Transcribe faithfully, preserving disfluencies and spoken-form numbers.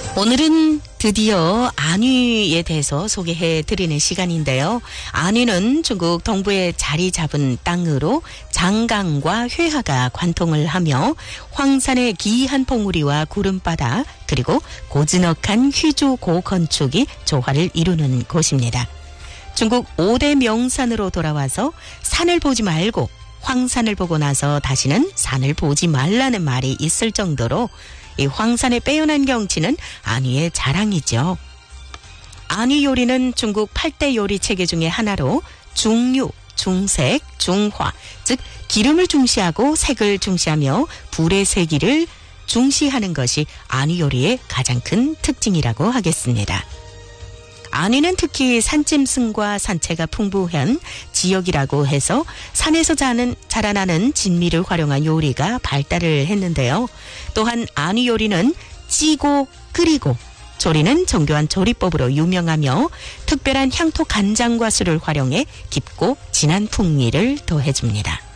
오늘은 드디어 안위에 대해서 소개해 드리는 시간인데요. 안위는 중국 동부에 자리 잡은 땅으로 장강과 회하가 관통을 하며 황산의 기이한 봉우리와 구름바다 그리고 고즈넉한 휘주고 건축이 조화를 이루는 곳입니다. 중국 오 대 명산으로 돌아와서 산을 보지 말고 황산을 보고 나서 다시는 산을 보지 말라는 말이 있을 정도로 이 황산의 빼어난 경치는 안위의 자랑이죠. 안위 요리는 중국 팔 대 요리 체계 중의 하나로 중유, 중색, 중화, 즉 기름을 중시하고 색을 중시하며 불의 세기를 중시하는 것이 안위 요리의 가장 큰 특징이라고 하겠습니다. 안위는 특히 산짐승과 산채가 풍부한 지역이라고 해서 산에서 자는, 자라나는 진미를 활용한 요리가 발달을 했는데요. 또한 안위 요리는 찌고 끓이고 조리는 정교한 조리법으로 유명하며 특별한 향토 간장과 술을 활용해 깊고 진한 풍미를 더해줍니다.